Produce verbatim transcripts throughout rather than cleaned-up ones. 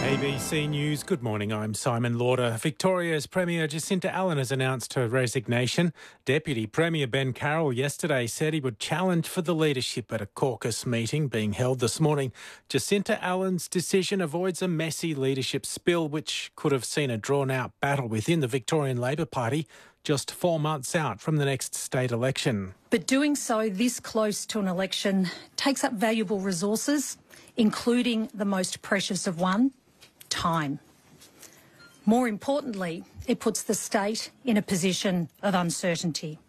A B C News, good morning, I'm Simon Lauder. Victoria's Premier Jacinta Allen has announced her resignation. Deputy Premier Ben Carroll yesterday said he would challenge for the leadership at a caucus meeting being held this morning. Jacinta Allen's decision avoids a messy leadership spill which could have seen a drawn-out battle within the Victorian Labor Party just four months out from the next state election. But doing so this close to an election takes up valuable resources, including the most precious of one, time. More importantly, it puts the state in a position of uncertainty.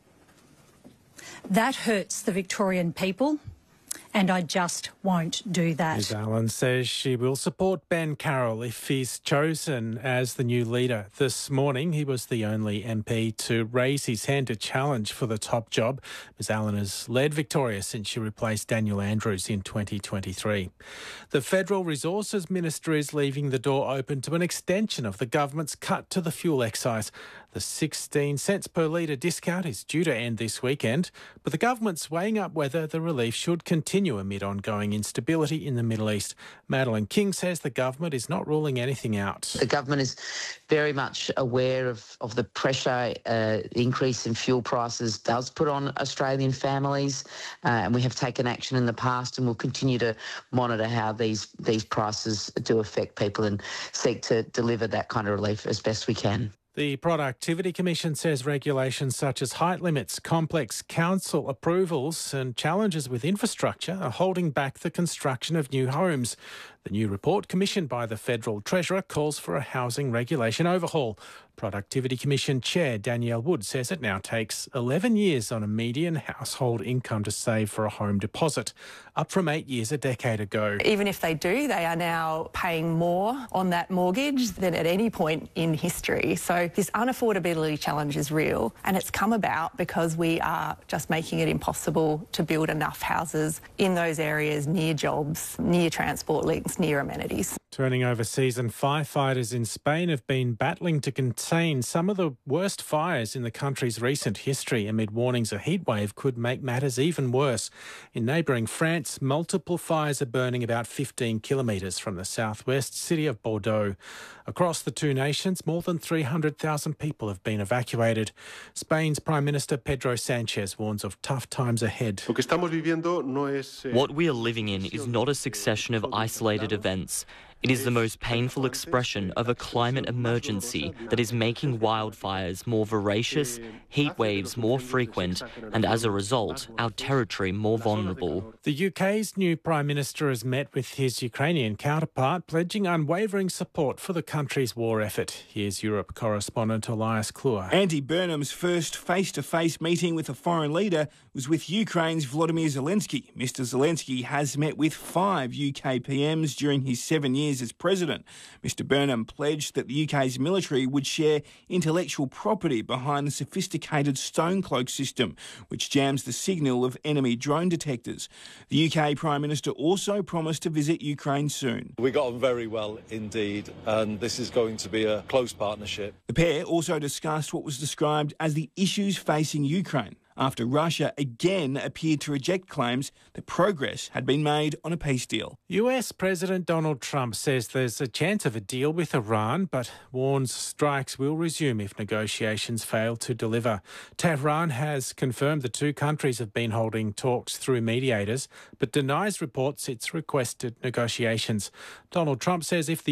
That hurts the Victorian people, and I just won't do that. Ms Allen says she will support Ben Carroll if he's chosen as the new leader. This morning, he was the only M P to raise his hand to challenge for the top job. Ms Allen has led Victoria since she replaced Daniel Andrews in twenty twenty-three. The Federal Resources Minister is leaving the door open to an extension of the government's cut to the fuel excise. The sixteen cents per litre discount is due to end this weekend, but the government's weighing up whether the relief should continue amid ongoing instability in the Middle East. Madeleine King says the government is not ruling anything out. The government is very much aware of, of the pressure uh, increase in fuel prices does put on Australian families, uh, and we have taken action in the past and will continue to monitor how these, these prices do affect people and seek to deliver that kind of relief as best we can. The Productivity Commission says regulations such as height limits, complex council approvals and challenges with infrastructure are holding back the construction of new homes. The new report, commissioned by the Federal Treasurer, calls for a housing regulation overhaul. Productivity Commission Chair Danielle Wood says it now takes eleven years on a median household income to save for a home deposit, up from eight years a decade ago. Even if they do, they are now paying more on that mortgage than at any point in history. So this unaffordability challenge is real, and it's come about because we are just making it impossible to build enough houses in those areas near jobs, near transport links, near amenities. Turning overseas, and firefighters in Spain have been battling to contain some of the worst fires in the country's recent history amid warnings a heatwave could make matters even worse. In neighbouring France, multiple fires are burning about fifteen kilometres from the southwest city of Bordeaux. Across the two nations, more than three hundred thousand people have been evacuated. Spain's Prime Minister Pedro Sanchez warns of tough times ahead. What we are living in is not a succession of isolated events. It is the most painful expression of a climate emergency that is making wildfires more voracious, heat waves more frequent, and as a result, our territory more vulnerable. The U K's new Prime Minister has met with his Ukrainian counterpart, pledging unwavering support for the country's war effort. Here's Europe correspondent Elias Kluwer. Andy Burnham's first face-to-face meeting with a foreign leader was with Ukraine's Volodymyr Zelensky. Mister Zelensky has met with five U K P Ms during his seven years as president. Mister Burnham pledged that the U K's military would share intellectual property behind the sophisticated Stonecloak system, which jams the signal of enemy drone detectors. The U K Prime Minister also promised to visit Ukraine soon. We got on very well indeed, and this is going to be a close partnership. The pair also discussed what was described as the issues facing Ukraine, after Russia again appeared to reject claims that progress had been made on a peace deal. U S President Donald Trump says there's a chance of a deal with Iran, but warns strikes will resume if negotiations fail to deliver. Tehran has confirmed the two countries have been holding talks through mediators, but denies reports it's requested negotiations. Donald Trump says if the